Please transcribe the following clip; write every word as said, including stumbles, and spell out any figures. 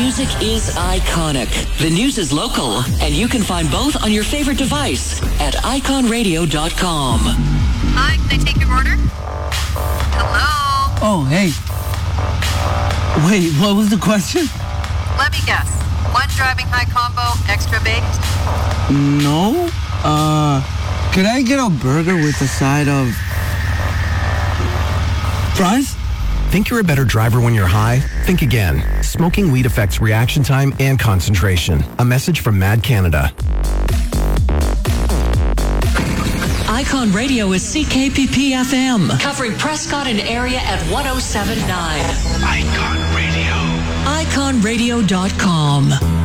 Music is iconic. The news is local. And you can find both on your favorite device at icon radio dot com. Hi, can I take your order? Hello? Oh, hey. Wait, what was the question? Let me guess. One driving high combo, extra baked? No. Uh, could I get a burger with a side of fries? Think you're a better driver when you're high? Think again. Smoking weed affects reaction time and concentration. A message from Mad Canada. Icon Radio is C K P P F M, covering Prescott and area at one oh seven point nine. Icon Radio. icon radio dot com.